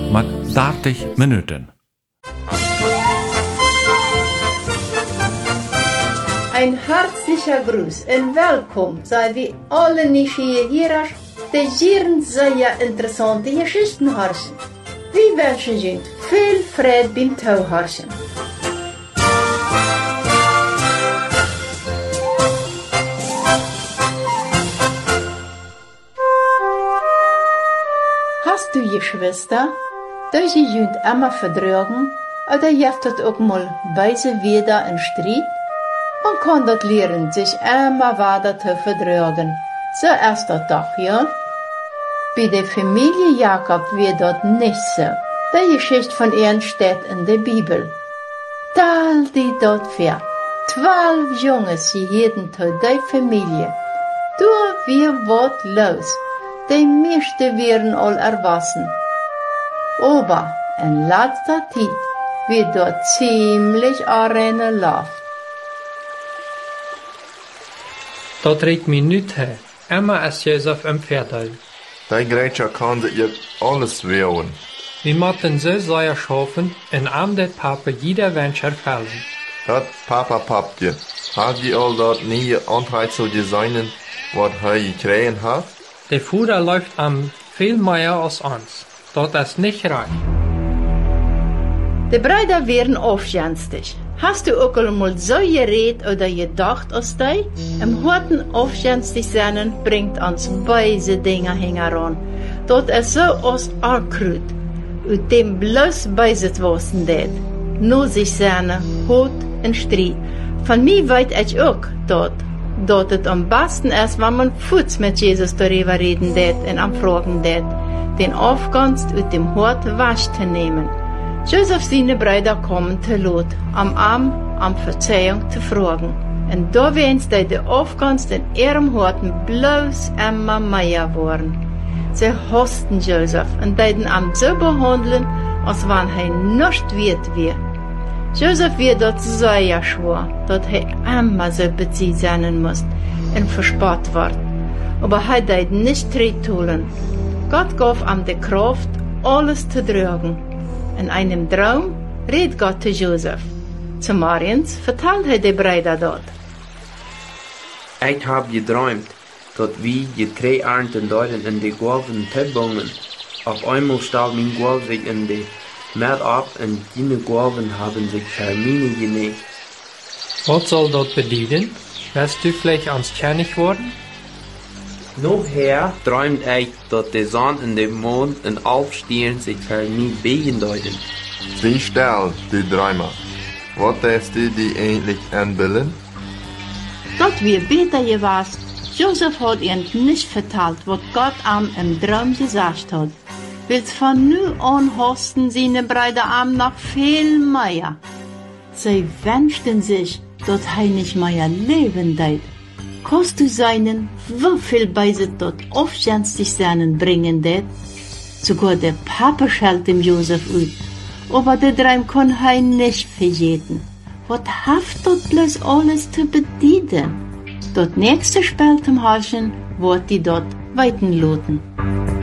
mit 30 Minuten. Ein herzlicher Gruß und willkommen sei wir alle Nieuwsgierigers, die hier sehr interessante Geschichten hören. Wir wünschen Ihnen viel Freude beim Zuhören. Hast du Geschwister, die sie Ihnen immer vertragen, oder gibt es auch mal weise wieder in Streit? Man kann das lernen, sich immer weiter zu vertragen. So ist das doch, ja? Bei der Familie Jakob wird das nicht so. Die Geschichte von ihnen steht in der Bibel. Stell dir dort vor, 12 Jungs gehörten zu der Familie. Da wir was los. Die meisten werden all erwachsen. Aber in letzter Zeit wird dort ziemlich Arena läuft. Dat reikt mij niet her. Emma is Jozef im Pferdal. Die Grätscher kann sich jetzt alles wehren. Wir moeten so sehr schaffen, in am det Papa jeder Wunsch erfüllen. Dat Papa papje, hat je al dat nieuwe Anreiz zu designen, wat hij gekregen hat? Der Vater läuft am viel mehr als uns. Dat ist nicht recht. Die Brüder werden aufgänstig. Hast du auch einmal so geredet oder gedacht als die? Im Horten aufgänstig sein bringt uns beide Dinge heran. Dort ist so aus Arkrut, und dem bloß beiset wasen det. Nur sich seine Hut und Streit. Von mir weiß ich auch dort es am besten ist, wenn man Fuß mit Jesus darüber reden det und am fragen det, den Aufganst und dem Hort wasch zu nehmen. Joseph seine Brüder kommen zu Lot, am Verzeihung zu fragen. Und da werden sie die Aufganst in ihrem Horten bloß immer mehr worden. Sie hassten Joseph und deuten am so behandeln, als wenn er nicht wert wäre. Joseph wird dort sehr schwor, dass er immer so bezieht sein muss und verspart wird. Aber er deut nicht tun. Gott gab ihm die Kraft, alles zu tragen. In einem Traum redet Gott zu Joseph. Zu Mariens vertelt er die Brüder dort. Ich hab geträumt, dass wir die 3 Ernten dort in die Golven Tebungen. Auf einmal stahl mein Golf sich in die Meer ab und die Golven haben sich Termine genäht. Was soll das bedeuten? Wirst du vielleicht ans König worden? Nachher träumt ich, dass die Sonne und der Mond und Aufstehen sich für mich bedeuten. Wie still, die Träumer. Was ist die eigentlich anbilden? Dort wir besser gewesen. Joseph hat ihnen nicht vertalt, was Gott ihm im Traum gesagt hat. Willst von nu an hosten seine Brüder ihm noch viel mehr. Sie wünschten sich, dass er nicht mehr leben wird. Kannst du seinen, wie viel Beise dort aufgänstig seinen bringen det? Sogar der Papa schält dem Joseph ut. Aber der Traum kann er nicht vergessen. Was haft dort bloß alles zu bedienen? Dort nächste Spiel zum Halschen wird die dort weiten loten.